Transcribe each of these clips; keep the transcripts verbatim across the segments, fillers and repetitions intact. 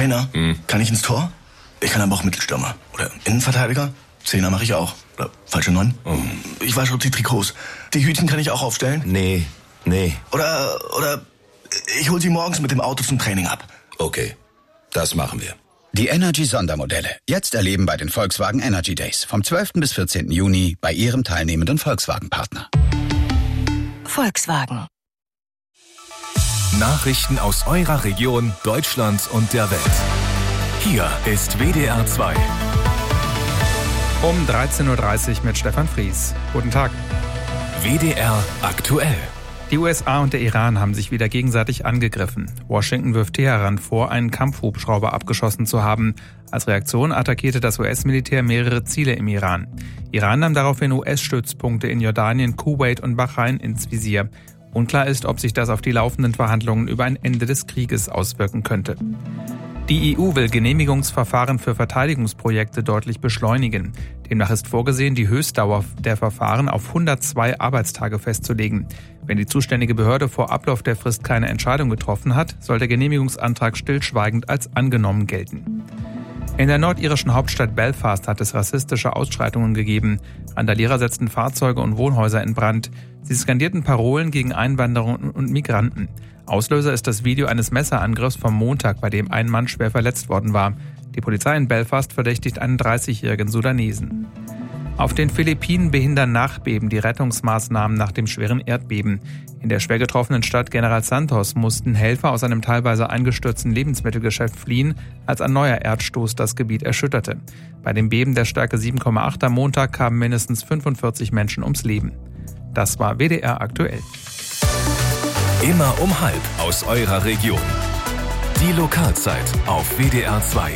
Trainer? Hm. Kann ich ins Tor? Ich kann aber auch Mittelstürmer. Oder Innenverteidiger? Zehner mache ich auch. Oder falsche Neun? Oh. Ich wasche die Trikots. Die Hütchen kann ich auch aufstellen? Nee, nee. Oder, oder ich hol sie morgens mit dem Auto zum Training ab. Okay, das machen wir. Die Energy-Sondermodelle. Jetzt erleben bei den Volkswagen Energy Days. Vom zwölften bis vierzehnten Juni bei Ihrem teilnehmenden Volkswagen-Partner. Volkswagen. Nachrichten aus eurer Region, Deutschland und der Welt. Hier ist W D R zwei. Um dreizehn Uhr dreißig mit Stefan Fries. Guten Tag. W D R aktuell. Die U S A und der Iran haben sich wieder gegenseitig angegriffen. Washington wirft Teheran vor, einen Kampfhubschrauber abgeschossen zu haben. Als Reaktion attackierte das U S-Militär mehrere Ziele im Iran. Iran nahm daraufhin U S-Stützpunkte in Jordanien, Kuwait und Bahrain ins Visier. Unklar ist, ob sich das auf die laufenden Verhandlungen über ein Ende des Krieges auswirken könnte. Die E U will Genehmigungsverfahren für Verteidigungsprojekte deutlich beschleunigen. Demnach ist vorgesehen, die Höchstdauer der Verfahren auf hundertzwei Arbeitstage festzulegen. Wenn die zuständige Behörde vor Ablauf der Frist keine Entscheidung getroffen hat, soll der Genehmigungsantrag stillschweigend als angenommen gelten. In der nordirischen Hauptstadt Belfast hat es rassistische Ausschreitungen gegeben. Randalierer setzten Fahrzeuge und Wohnhäuser in Brand. Sie skandierten Parolen gegen Einwanderer und Migranten. Auslöser ist das Video eines Messerangriffs vom Montag, bei dem ein Mann schwer verletzt worden war. Die Polizei in Belfast verdächtigt einen dreißigjährigen Sudanesen. Auf den Philippinen behindern Nachbeben die Rettungsmaßnahmen nach dem schweren Erdbeben. In der schwer getroffenen Stadt General Santos mussten Helfer aus einem teilweise eingestürzten Lebensmittelgeschäft fliehen, als ein neuer Erdstoß das Gebiet erschütterte. Bei dem Beben der Stärke sieben Komma acht am Montag kamen mindestens fünfundvierzig Menschen ums Leben. Das war W D R aktuell. Immer um halb aus eurer Region. Die Lokalzeit auf W D R zwei.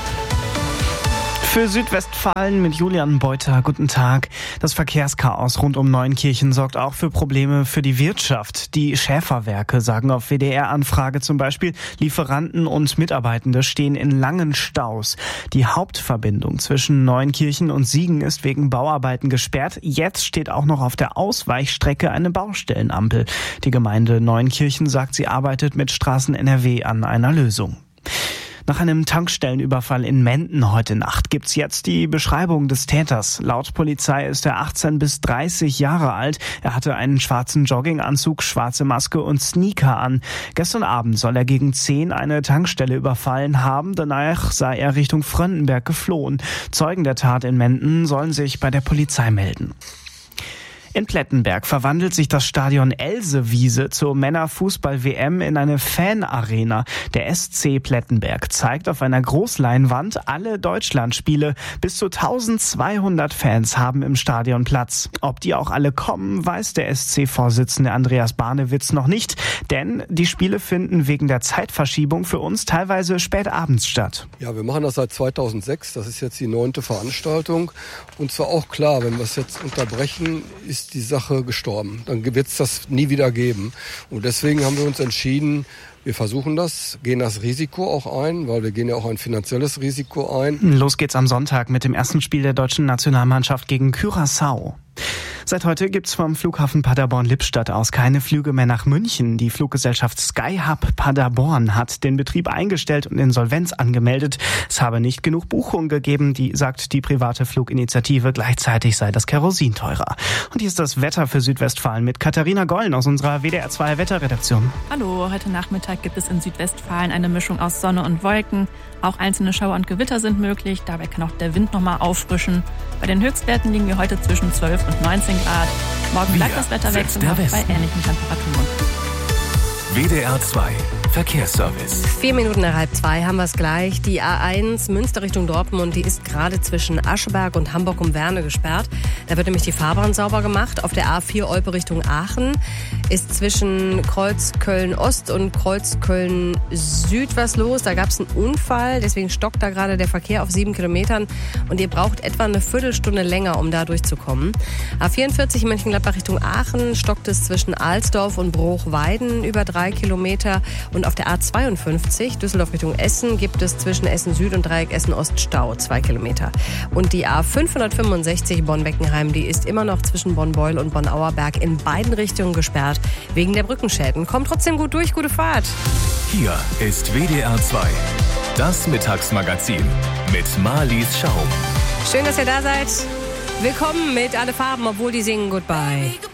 Für Südwestfalen mit Julian Beuter. Guten Tag. Das Verkehrschaos rund um Neunkirchen sorgt auch für Probleme für die Wirtschaft. Die Schäferwerke sagen auf W D R-Anfrage zum Beispiel, Lieferanten und Mitarbeitende stehen in langen Staus. Die Hauptverbindung zwischen Neunkirchen und Siegen ist wegen Bauarbeiten gesperrt. Jetzt steht auch noch auf der Ausweichstrecke eine Baustellenampel. Die Gemeinde Neunkirchen sagt, sie arbeitet mit Straßen N R W an einer Lösung. Nach einem Tankstellenüberfall in Menden heute Nacht gibt's jetzt die Beschreibung des Täters. Laut Polizei ist er achtzehn bis dreißig Jahre alt. Er hatte einen schwarzen Jogginganzug, schwarze Maske und Sneaker an. Gestern Abend soll er gegen zehn eine Tankstelle überfallen haben. Danach sei er Richtung Fröndenberg geflohen. Zeugen der Tat in Menden sollen sich bei der Polizei melden. In Plettenberg verwandelt sich das Stadion Elsewiese zur Männerfußball-W M in eine Fanarena. Der S C Plettenberg zeigt auf einer Großleinwand alle Deutschlandspiele. Bis zu zwölfhundert Fans haben im Stadion Platz. Ob die auch alle kommen, weiß der S C-Vorsitzende Andreas Barnewitz noch nicht, denn die Spiele finden wegen der Zeitverschiebung für uns teilweise spät abends statt. Ja, wir machen das seit zweitausendsechs. Das ist jetzt die neunte Veranstaltung. Und zwar auch klar, wenn wir es jetzt unterbrechen, ist die Sache gestorben. Dann wird es das nie wieder geben. Und deswegen haben wir uns entschieden, wir versuchen das, gehen das Risiko auch ein, weil wir gehen ja auch ein finanzielles Risiko ein. Los geht's am Sonntag mit dem ersten Spiel der deutschen Nationalmannschaft gegen Curaçao. Seit heute gibt's vom Flughafen Paderborn-Lippstadt aus keine Flüge mehr nach München. Die Fluggesellschaft Skyhub Paderborn hat den Betrieb eingestellt und Insolvenz angemeldet. Es habe nicht genug Buchungen gegeben, die sagt die private Fluginitiative. Gleichzeitig sei das Kerosin teurer. Und hier ist das Wetter für Südwestfalen mit Katharina Gollen aus unserer W D R zwei Wetterredaktion. Hallo, heute Nachmittag gibt es in Südwestfalen eine Mischung aus Sonne und Wolken. Auch einzelne Schauer und Gewitter sind möglich. Dabei kann auch der Wind nochmal auffrischen. Bei den Höchstwerten liegen wir heute zwischen zwölf und neunzehn Grad. Morgen bleibt das Wetter wechselhaft bei ähnlichen Temperaturen. W D R zwei Verkehrsservice. Vier Minuten nach halb zwei haben wir es gleich. Die A eins Münster Richtung Dortmund, die ist gerade zwischen Ascheberg und Hamburg um Werne gesperrt. Da wird nämlich die Fahrbahn sauber gemacht. Auf der A vier Olpe Richtung Aachen ist zwischen Kreuz Köln-Ost und Kreuz Köln-Süd was los. Da gab es einen Unfall, deswegen stockt da gerade der Verkehr auf sieben Kilometern. Und ihr braucht etwa eine Viertelstunde länger, um da durchzukommen. A vierundvierzig Mönchengladbach Richtung Aachen stockt es zwischen Alsdorf und Bruchweiden über drei Kilometer. Und auf der A zweiundfünfzig Düsseldorf Richtung Essen gibt es zwischen Essen Süd und Dreieck Essen Ost Stau, zwei Kilometer. Und die A fünfhundertfünfundsechzig Bonn-Beckenheim, die ist immer noch zwischen Bonn-Beul und Bonn-Auerberg in beiden Richtungen gesperrt, wegen der Brückenschäden. Kommt trotzdem gut durch, gute Fahrt. Hier ist W D R zwei. Das Mittagsmagazin mit Marlies Schaum. Schön, dass ihr da seid. Willkommen mit Alle Farben, obwohl die singen Goodbye.